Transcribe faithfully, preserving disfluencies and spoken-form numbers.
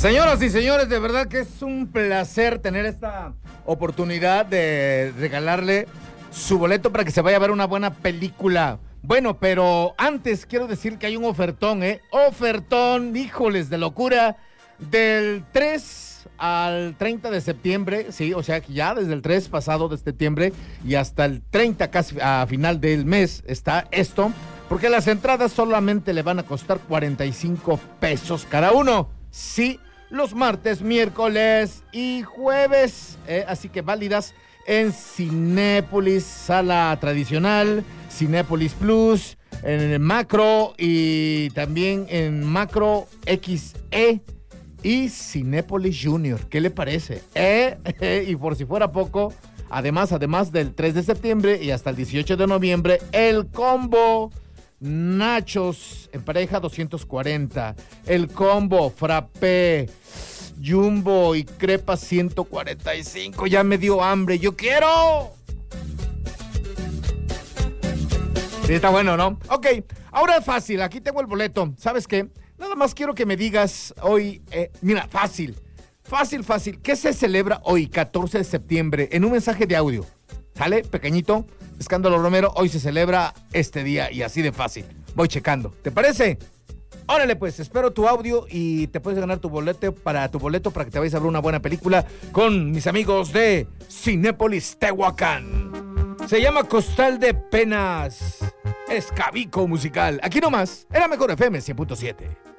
Señoras y señores, de verdad que es un placer tener esta oportunidad de regalarle su boleto para que se vaya a ver una buena película. Bueno, pero antes quiero decir que hay un ofertón, ¿eh? Ofertón, híjoles, de locura, del tres al treinta de septiembre, sí, o sea que ya desde el tres pasado de septiembre y hasta el treinta casi a final del mes está esto, porque las entradas solamente le van a costar cuarenta y cinco pesos cada uno, sí, los martes, miércoles y jueves, eh, así que válidas en Cinépolis, sala tradicional, Cinépolis Plus, en el Macro y también en Macro X E y Cinépolis Junior. ¿Qué le parece? ¿Eh? Eh, y por si fuera poco, además, además del tres de septiembre y hasta el dieciocho de noviembre, el combo Nachos en pareja doscientos cuarenta, el combo Frappé, Jumbo y Crepa ciento cuarenta y cinco. Ya me dio hambre, yo quiero. Sí, está bueno, ¿no? Ok, ahora es fácil, aquí tengo el boleto. ¿Sabes qué? Nada más quiero que me digas hoy, eh, mira, fácil, fácil, fácil. ¿Qué se celebra hoy, catorce de septiembre? En un mensaje de audio. ¿Sale? Pequeñito. Escándalo Romero, hoy se celebra este día y así de fácil. Voy checando. ¿Te parece? Órale pues, espero tu audio y te puedes ganar tu boleto para tu boleto para que te vayas a ver una buena película con mis amigos de Cinépolis Tehuacán. Se llama Costal de Penas. Escabico musical. Aquí nomás, era Mejor F M cien punto siete.